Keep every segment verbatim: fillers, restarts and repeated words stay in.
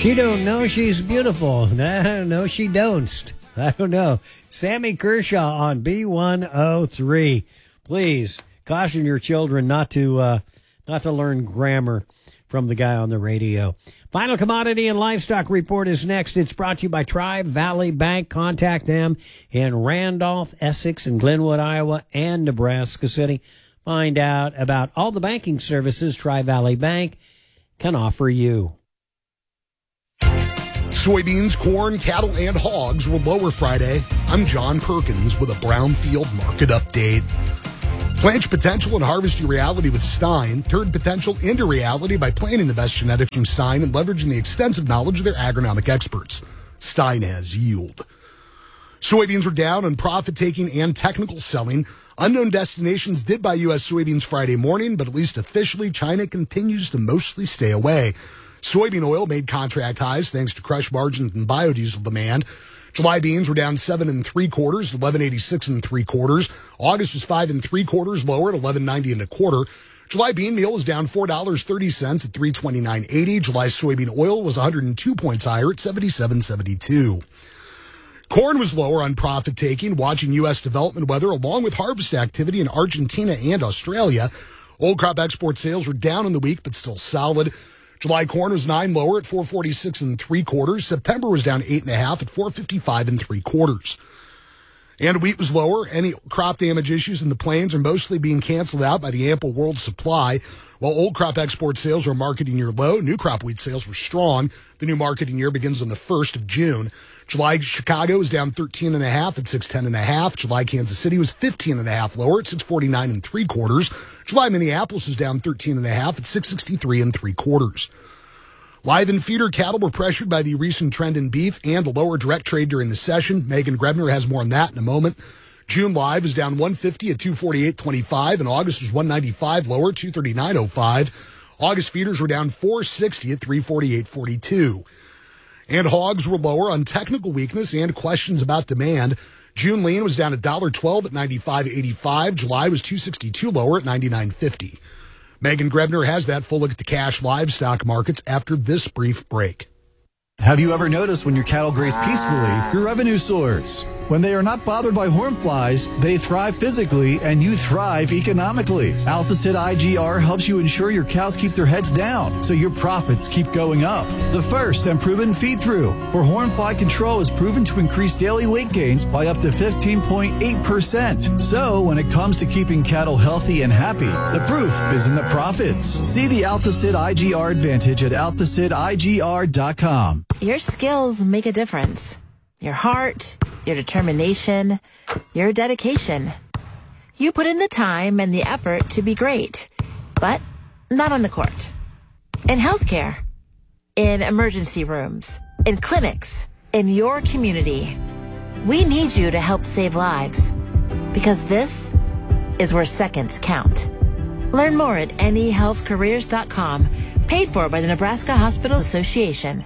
She don't know she's beautiful. No, no, she don't. I don't know. Sammy Kershaw on B one oh three. Please caution your children not to uh, not to learn grammar from the guy on the radio. Final commodity and livestock report is next. It's brought to you by Tri-Valley Bank. Contact them in Randolph, Essex, and Glenwood, Iowa, and Nebraska City. Find out about all the banking services Tri-Valley Bank can offer you. Soybeans, corn, cattle, and hogs were lower Friday. I'm John Perkins with a Brownfield market update. Plant your potential and harvest your reality with Stein. Turn potential into reality by planting the best genetics from Stein and leveraging the extensive knowledge of their agronomic experts. Stein has yield. Soybeans were down on profit-taking and technical selling. Unknown destinations did buy U S soybeans Friday morning, but at least officially, China continues to mostly stay away. Soybean oil made contract highs thanks to crush margins and biodiesel demand. July beans were down seven and three quarters, eleven eighty-six and three quarters. August was five and three quarters lower at eleven ninety and a quarter. July bean meal was down four dollars and thirty cents at three twenty-nine eighty. July soybean oil was one hundred two points higher at seventy-seven seventy-two. Corn was lower on profit taking, watching U S development weather along with harvest activity in Argentina and Australia. Old crop export sales were down in the week, but still solid. July corn was nine lower at four forty-six and three quarters. September was down eight and a half at four fifty-five and three quarters. And wheat was lower. Any crop damage issues in the plains are mostly being canceled out by the ample world supply. While old crop export sales are marketing year low, new crop wheat sales were strong. The new marketing year begins on the first of June. July Chicago was down thirteen and a half at six ten and a half. July Kansas City was fifteen and a half lower at six forty-nine and three quarters. July Minneapolis was down thirteen and a half at six sixty-three and three quarters. Live and feeder cattle were pressured by the recent trend in beef and the lower direct trade during the session. Megan Grebner has more on that in a moment. June live was down one fifty at two forty-eight twenty-five, and August was one ninety-five lower, two thirty-nine oh five. August feeders were down four sixty at three forty-eight forty-two. And hogs were lower on technical weakness and questions about demand. June lean was down one dollar twelve at ninety-five eighty-five. July was two sixty-two lower at ninety-nine fifty. Megan Grebner has that full look at the cash livestock markets after this brief break. Have you ever noticed when your cattle graze peacefully, your revenue soars? When they are not bothered by horn flies, they thrive physically and you thrive economically. Alticid I G R helps you ensure your cows keep their heads down so your profits keep going up. The first and proven feed-through for horn fly control is proven to increase daily weight gains by up to fifteen point eight percent. So when it comes to keeping cattle healthy and happy, the proof is in the profits. See the Alticid I G R advantage at alticid I G R dot com. Your skills make a difference. Your heart, your determination, your dedication. You put in the time and the effort to be great, but not on the court. In healthcare, in emergency rooms, in clinics, in your community. We need you to help save lives, because this is where seconds count. Learn more at any health careers dot com, paid for by the Nebraska Hospital Association.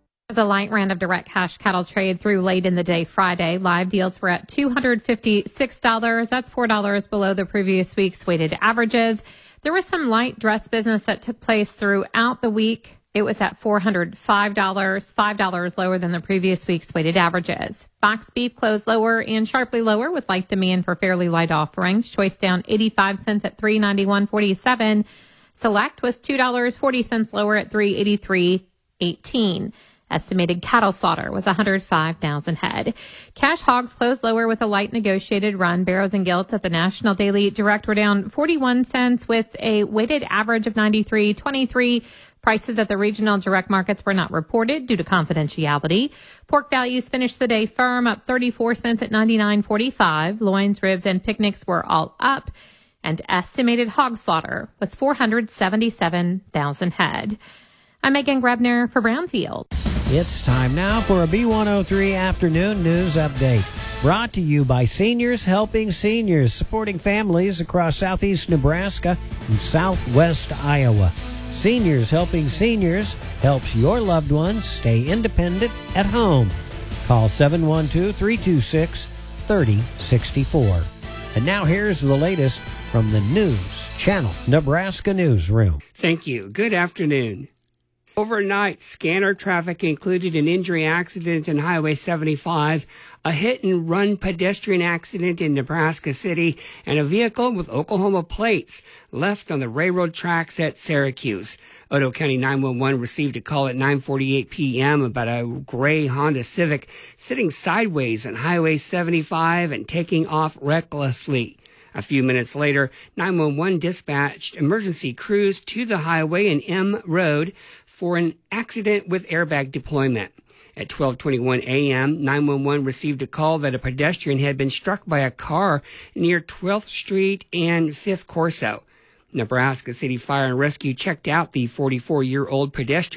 A light round of direct cash cattle trade through late in the day Friday. Live deals were at two hundred fifty-six dollars. That's four dollars below the previous week's weighted averages. There was some light dress business that took place throughout the week. It was at four hundred five dollars, five dollars lower than the previous week's weighted averages. Box beef closed lower and sharply lower with light demand for fairly light offerings. Choice down eighty-five cents at three ninety-one forty-seven. Select was two dollars and forty cents lower at three eighty-three eighteen. Estimated cattle slaughter was one hundred five thousand head. Cash hogs closed lower with a light negotiated run. Barrows and gilts at the National Daily Direct were down forty-one cents with a weighted average of ninety-three twenty-three. Prices at the regional direct markets were not reported due to confidentiality. Pork values finished the day firm, up thirty-four cents at ninety-nine forty-five. Loins, ribs, and picnics were all up. And estimated hog slaughter was four hundred seventy-seven thousand head. I'm Megan Grebner for Brownfield. It's time now for a B one oh three Afternoon News Update. Brought to you by Seniors Helping Seniors, supporting families across southeast Nebraska and southwest Iowa. Seniors Helping Seniors helps your loved ones stay independent at home. Call seven one two, three two six, three oh six four. And now here's the latest from the News Channel Nebraska Newsroom. Thank you. Good afternoon. Overnight, scanner traffic included an injury accident in Highway seventy-five, a hit-and-run pedestrian accident in Nebraska City, and a vehicle with Oklahoma plates left on the railroad tracks at Syracuse. Otoe County nine one one received a call at nine forty-eight p.m. about a gray Honda Civic sitting sideways on Highway seventy-five and taking off recklessly. A few minutes later, nine one one dispatched emergency crews to the highway and M Road for an accident with airbag deployment. At twelve twenty-one a.m., nine one one received a call that a pedestrian had been struck by a car near twelfth Street and fifth Corso. Nebraska City Fire and Rescue checked out the forty-four-year-old pedestrian